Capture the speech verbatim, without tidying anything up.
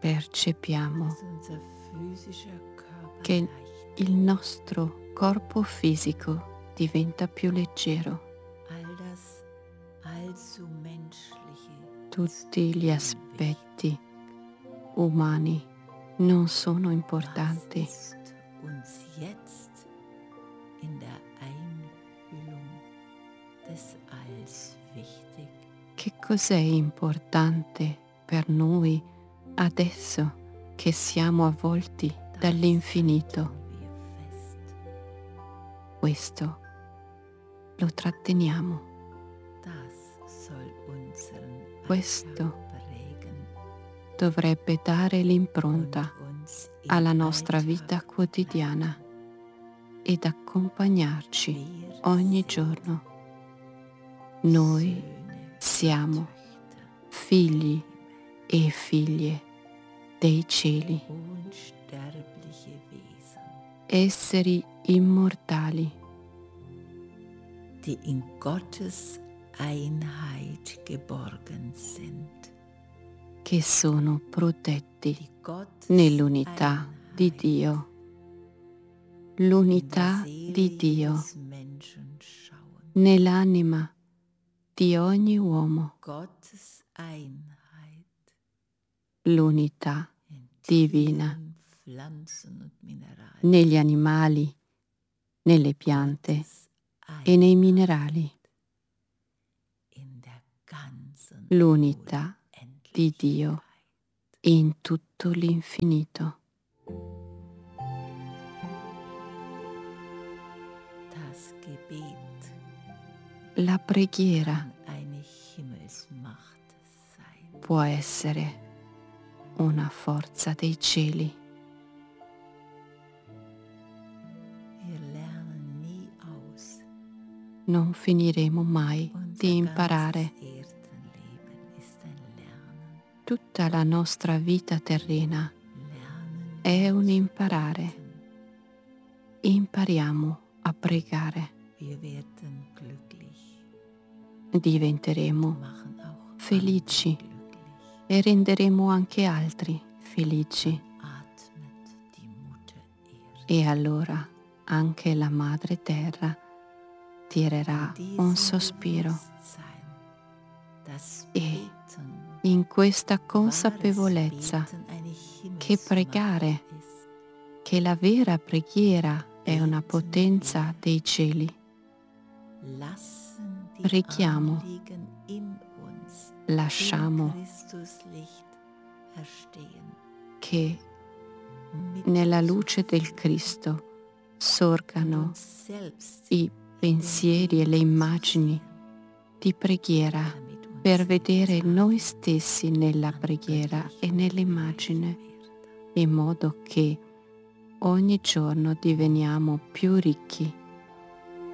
percepiamo dass unser physischer Körper che leicht il nostro corpo fisico diventa più leggero. all das allzu menschliche Tutti gli aspetti umani non sono importanti. Was ist uns jetzt in der Einhüllung des Alls wichtig? Che cos'è importante per noi adesso che siamo avvolti Das dall'infinito? halten wir fest. Questo lo tratteniamo. Das soll unseren Questo Alltag prägen dovrebbe dare l'impronta und uns im alla nostra Alltag vita quotidiana ed accompagnarci Wir ogni sind giorno. Noi Söhne, siamo Töchter figli e figlie dei cieli, unsterbliche Wesen, esseri immortali die in Gottes Einheit geborgen sind. che sono protetti Die Gottes nell'unità di Einheit Dio. in der L'unità Seele di Dio jedes Menschen schauen. nell'anima di ogni uomo. Gottes Einheit L'unità in divina Tieren, Pflanzen und Mineralien. negli animali, nelle piante Gottes e nei Einheit minerali. in der ganzen L'unità di Dio Unendlichkeit. in tutto l'infinito. Das Gebet La preghiera kann eine Himmelsmacht sein. può essere una forza dei cieli. Wir lernen nie aus. Non finiremo mai di Unser imparare. ganzes Erdenleben ist ein Lernen. Tutta la nostra vita terrena Lernen è un zu imparare. beten. Impariamo a pregare. Wir werden glücklich. Diventeremo Machen auch felici andere glücklich. e renderemo anche altri felici. Atmet die Mutter Erde. E allora anche la Madre Terra tirerà un sospiro. Bewusstsein, das E Beten, in questa wahres consapevolezza Beten eine che Himmelsmacht pregare, ist, che la vera preghiera è una potenza dei cieli, lassen die preghiamo, Anliegen in uns lasciamo im Christuslicht erstehen. che Mit nella zu luce del fühlen Cristo und sorgano uns selbst i pensieri e le immagini di preghiera damit uns per die vedere Zeit noi stessi nella an preghiera e göttlicher nell'immagine, Reiche wird. in modo che ogni giorno diveniamo più ricchi